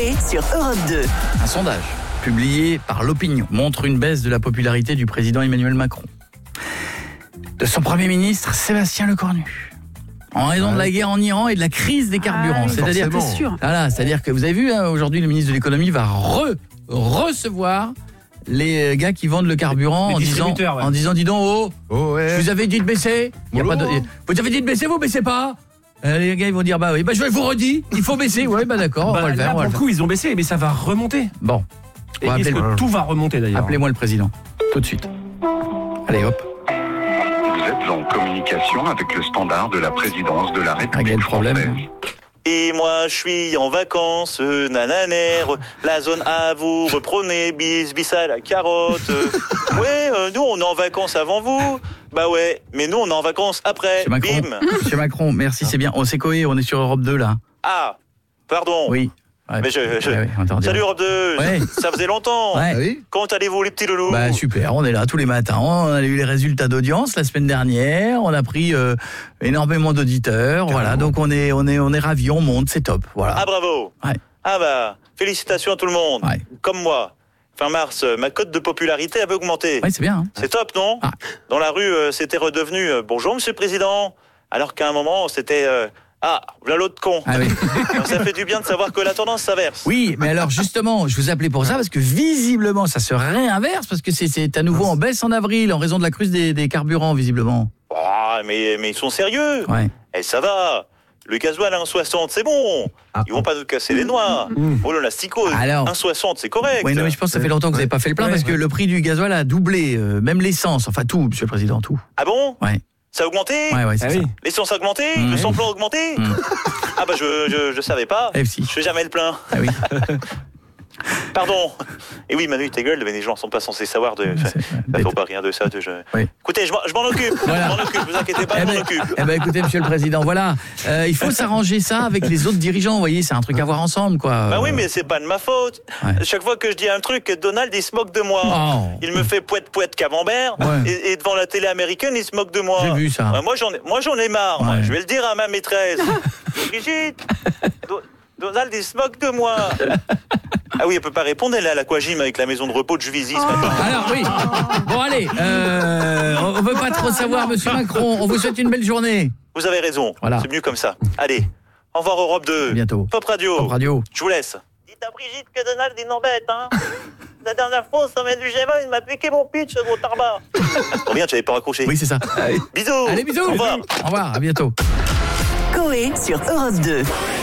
Coé sur Europe 2. Un sondage publié par l'Opinion montre une baisse de la popularité du président Emmanuel Macron. De son Premier ministre Sébastien Lecornu. En raison de la guerre en Iran et de la crise des carburants. C'est-à-dire que vous avez vu, aujourd'hui, le ministre de l'économie va recevoir les gars qui vendent le carburant en disant dis donc, je vous avais dit de baisser. Vous avez dit de baisser, vous baissez pas. Les gars ils vont dire oui, je vous redis, il faut baisser. Ouais, d'accord, on va le faire. Pour le coup, ils ont baissé, mais ça va remonter. Bon. Et est-ce que tout va remonter d'ailleurs? Appelez-moi le président, tout de suite. Allez, hop. Vous êtes en communication avec le standard de la présidence de la République française. Et moi je suis en vacances, nananère, la zone A vous reprenez, bis à la carotte. Nous on est en vacances avant vous. Bah ouais, mais nous on est en vacances après. Monsieur Macron, merci, c'est bien. C'est Coé, on est sur Europe 2 là. Ah, pardon. Oui. Ouais. Mais salut Europe 2, ça faisait longtemps. Comment allez-vous les petits loulous? Super, on est là tous les matins. On a eu les résultats d'audience la semaine dernière, on a pris énormément d'auditeurs, voilà, donc on est ravis, on monte, c'est top, voilà. Ah bravo. Félicitations à tout le monde. Comme moi. Fin mars, ma cote de popularité avait augmenté. Oui, c'est bien. C'est top, non? Dans la rue, c'était redevenu bonjour monsieur le président, alors qu'à un moment, c'était voilà l'autre con. Donc ça fait du bien de savoir que la tendance s'inverse. Oui, mais alors justement, je vous appelais pour ça parce que visiblement ça se réinverse parce que c'est à nouveau en baisse en avril en raison de la crise des carburants visiblement. Mais ils sont sérieux. Ça va. Le gasoil à 1,60, c'est bon. Ils vont pas nous casser les noix. Le lasticose, 1,60, c'est correct. Oui, non, mais je pense que ça fait longtemps que vous n'avez pas fait le plein parce que le prix du gasoil a doublé, même l'essence, enfin tout, monsieur le président, tout. Ah bon? Ouais. Ça a augmenté? C'est ça. L'essence a augmenté? Le samplon a augmenté? Je savais pas. Je fais jamais le plein. Pardon. Et oui, Manu, ta gueule, mais les gens sont pas censés savoir faut pas rien de ça. Écoutez, je m'en occupe. Voilà. Je m'en occupe, vous inquiétez pas, je m'en occupe. Écoutez, monsieur le président, voilà. Il faut s'arranger ça avec les autres dirigeants, vous voyez, c'est un truc à voir ensemble, quoi. Oui, mais c'est pas de ma faute. Chaque fois que je dis un truc, Donald, il se moque de moi. Il me fait poète camembert, et devant la télé américaine, il se moque de moi. J'ai vu ça. Moi, j'en ai marre. Je vais le dire à ma maîtresse. Brigitte, Donald, il se moque de moi. Ah oui, elle peut pas répondre, elle est à l'aquagym avec la maison de repos de Juvisy ce matin. Alors oui, bon allez, on veut pas trop savoir, monsieur Macron, on vous souhaite une belle journée. Vous avez raison, c'est mieux comme ça. Allez, au revoir Europe 2. À bientôt. Pop Radio. Je vous laisse. Dites à Brigitte que Donald il m'embête, hein. La dernière fois, ça met du G20, il m'a piqué mon pitch, gros tarbat. Combien, tu avais pas raccroché? Oui, c'est ça. Bisous. Allez, bisous. Au revoir. Au revoir, à bientôt. Coé sur Europe 2.